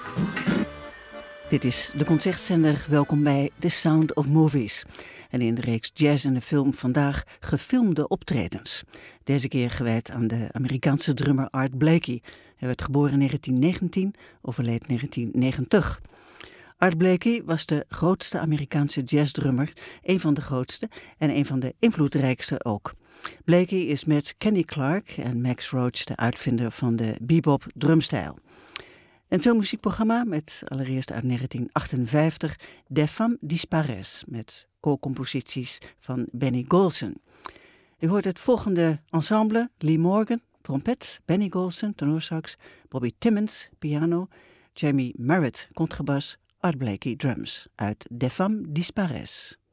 Dit is de Concertzender. Welkom bij The Sound of Movies. En in de reeks Jazz en de Film vandaag gefilmde optredens. Deze keer gewijd aan de Amerikaanse drummer Art Blakey. Hij werd geboren in 1919, overleed 1990. Art Blakey was de grootste Amerikaanse jazzdrummer, een van de grootste en een van de invloedrijkste ook. Blakey is met Kenny Clarke en Max Roach de uitvinder van de bebop drumstijl. Een filmmuziekprogramma met allereerst uit 1958 Des Femmes Disparaissent met co-composities van Benny Golson. U hoort het volgende ensemble: Lee Morgan, trompet, Benny Golson, tenorsax, Bobby Timmons, piano, Jamie Merritt, contrabas, Art Blakey, drums, uit Des Femmes Disparaissent.